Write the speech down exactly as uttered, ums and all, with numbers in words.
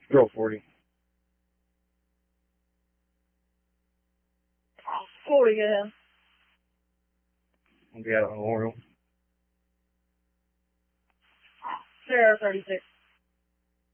Girl forty. forty, yeah. I'll be out at Memorial. Sarah, thirty-six.